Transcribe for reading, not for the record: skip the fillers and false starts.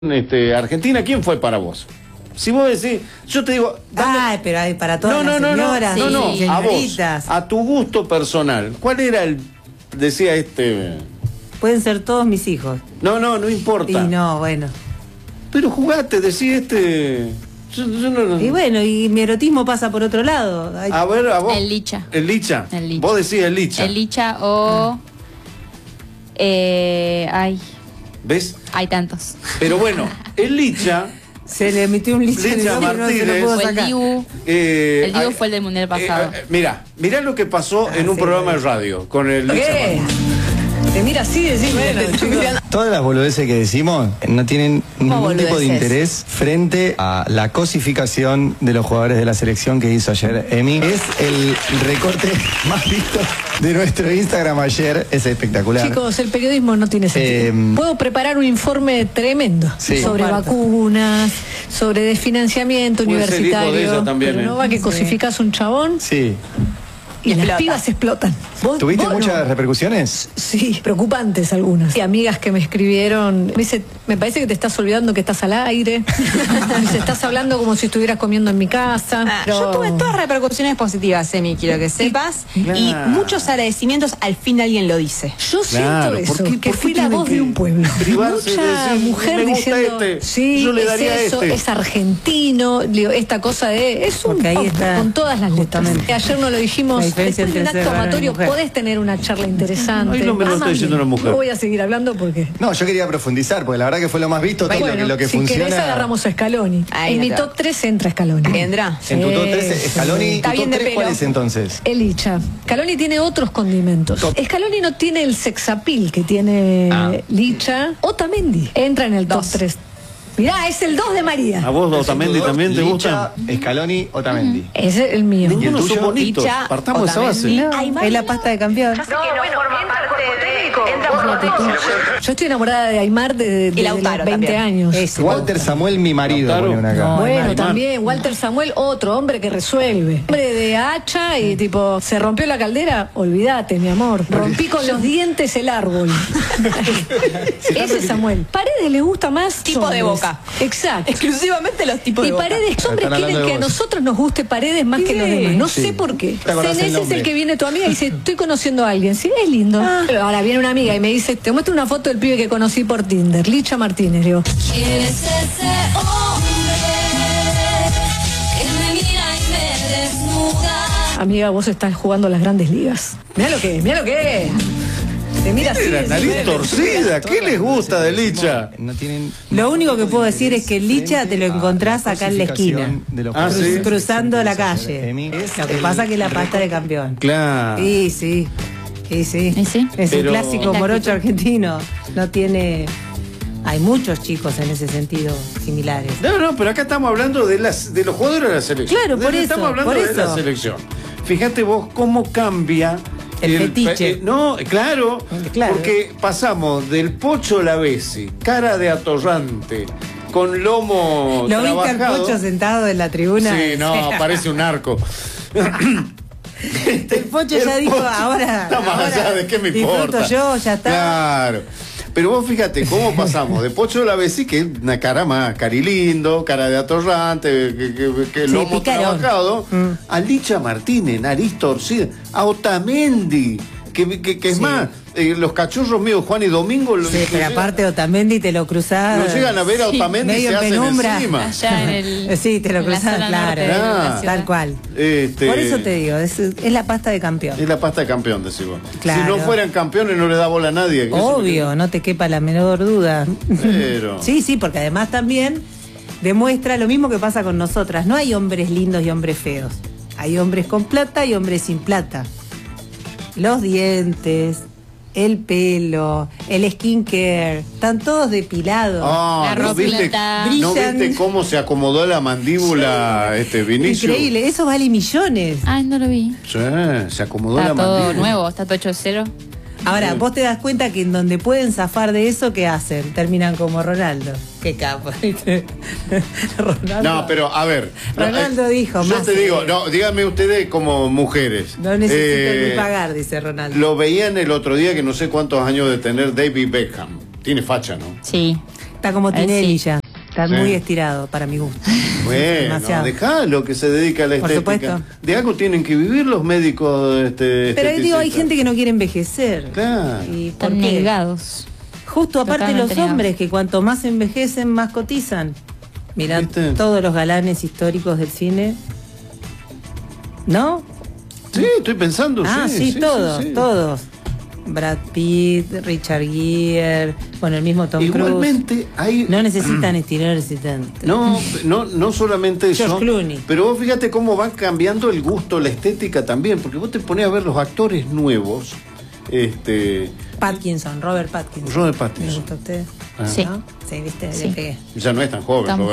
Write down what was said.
Argentina, ¿quién fue para vos? Si vos decís, yo te digo... Ay, pero hay para todas las señoras, a vos, a tu gusto personal, ¿cuál era el... decía Pueden ser todos mis hijos. No importa. Y no, bueno. Pero jugaste, decís yo no. Y bueno, y mi erotismo pasa por otro lado. A ver, a vos. El Licha. ¿El Licha? Vos decís el Licha. El Licha o... ¿Ves? Hay tantos. Pero bueno, el Licha... Se le emitió un Licha Martínez. Fue el Dibu. El Dibu fue el del Mundial pasado. Mirá lo que pasó en un programa de radio con el Licha Martínez. Te mira así y decís, bueno, todas las boludeces que decimos no tienen ningún tipo de interés frente a la cosificación de los jugadores de la selección que hizo ayer Emi. Es el recorte más visto de nuestro Instagram ayer. Es espectacular. Chicos, el periodismo no tiene sentido. Puedo preparar un informe tremendo sobre vacunas, sobre desfinanciamiento universitario, también, pero no va que cosificas un chabón. Sí. Y las pibas explotan. ¿Tuviste muchas repercusiones? Sí, preocupantes algunas. Y amigas que me escribieron, me dice, me parece que te estás olvidando que estás al aire. Me dice, estás hablando como si estuvieras comiendo en mi casa. Yo tuve todas repercusiones positivas, Emi, quiero que sepas. Y muchos agradecimientos, al fin alguien lo dice. Yo siento eso, que fui la voz de un pueblo. Mucha mujer diciendo, sí, yo le daría es eso, es argentino, digo, esta cosa de, es un ahí está, con todas las letras. Ayer no lo dijimos. Después de un acto amatorio podés tener una charla interesante. Ay, no me lo está diciendo una mujer. No voy a seguir hablando porque... No, yo quería profundizar, porque la verdad que fue lo más visto, todo lo que si funciona. Si querés agarramos a Scaloni. En mi top 3 entra Scaloni. ¿Vendrá? En tu top 3, Scaloni, Está bien de pelo. ¿cuál es entonces? El Licha. Scaloni tiene otros condimentos. Scaloni no tiene el sex appeal que tiene Licha. Otamendi entra en el top 3. Mirá, es el 2 de María. ¿A vos Otamendi también te gusta? Scaloni, Otamendi. Ese es el mío. Ninguno son bonitos. Partamos de esa base. No, es la pasta de campeón. Yo estoy enamorada de Aymar de los 20 años. Walter Samuel, mi marido. Acá. Bueno, también, Walter Samuel, otro hombre que resuelve. Hombre de hacha y tipo, se rompió la caldera, olvídate, mi amor. Rompí con los dientes el árbol. Ese es Samuel. Paredes le gusta más tipo de Boca. Exacto. Exclusivamente los tipos de Boca. Y Paredes, hombres quieren que a nosotros nos guste Paredes más que los demás. No sé por qué. Ese es el que viene tu amiga y dice, estoy conociendo a alguien. Sí, es lindo. Ahora viene una amiga y me dice, te muestro una foto del pibe que conocí por Tinder, Licha Martínez. Digo, ¿quién es ese hombre que me mira y me desnuda? Amiga, vos estás jugando las grandes ligas. Mirá lo que es. Te mira así. La nariz torcida, ¿qué les gusta de Licha? Lo único que puedo decir es que el Licha te lo encontrás acá en la esquina, cruzando la calle. Lo que pasa es que es la pasta de campeón. Claro. Sí. Es un clásico morocho argentino. No tiene... Hay muchos chicos en ese sentido similares. No, pero acá estamos hablando de los jugadores de la selección. Claro, por eso. Estamos hablando de la selección. Fíjate vos cómo cambia... El fetiche. Claro, porque pasamos del Pocho Lavezzi, cara de atorrante, con lomo ¿Lo trabajado. viste al Pocho sentado en la tribuna? Sí, no, parece un arco. El Pocho ya dijo, ahora ¿de qué me importa? Disfruto yo, ya está. Claro. Pero vos fíjate cómo pasamos de Pocho Lavezzi, que es una cara más carilindo, cara de atorrante, que lomo trabajado, a Licha Martínez, nariz torcida, a Otamendi, que es más, los cachorros míos, Juan y Domingo... Sí, pero aparte Otamendi te lo cruzás... No llegan a ver a Otamendi y se hacen encima. Allá en el... Sí, te lo cruzás, claro, tal cual. Por eso te digo, es la pasta de campeón. Es la pasta de campeón, decís vos. Claro. Si no fueran campeones no les da bola a nadie. Obvio, no te quepa la menor duda. Pero... Sí, porque además también demuestra lo mismo que pasa con nosotras. No hay hombres lindos y hombres feos. Hay hombres con plata y hombres sin plata. Los dientes, el pelo, el skincare, están todos depilados. ¿No viste cómo se acomodó la mandíbula Vinicio? Increíble, eso vale millones. Ay, no lo vi. Sí, se acomodó la mandíbula. Está todo nuevo, está todo hecho de cero. Ahora, vos te das cuenta que en donde pueden zafar de eso, ¿qué hacen? Terminan como Ronaldo. Qué capo. Ronaldo. No, pero a ver. Ronaldo dijo. Yo te digo, díganme ustedes como mujeres. No necesito ni pagar, dice Ronaldo. Lo veían el otro día que no sé cuántos años de tener David Beckham. Tiene facha, ¿no? Sí. Está como Tinelli ya. Está muy estirado para mi gusto. Bueno, dejalo que se dedica a la estética. Por supuesto. De algo tienen que vivir los médicos. Pero digo, hay gente que no quiere envejecer. Claro. ¿Y por Están qué? negados. Justo aparte Totalmente los hombres, que cuanto más envejecen, más cotizan. Mirá todos los galanes históricos del cine. ¿No? Sí, estoy pensando. Sí, todos. Brad Pitt, Richard Gere, bueno, el mismo Tom Igualmente, Cruise. No necesitan estirarse tanto. No solamente eso. George Clooney. Pero vos fíjate cómo va cambiando el gusto, la estética también, porque vos te ponés a ver los actores nuevos. Pattinson, Robert Pattinson. Robert Pattinson. ¿Me gusta a usted? Sí. ¿No? Sí, viste, Sí. le pegué. Ya no es tan joven.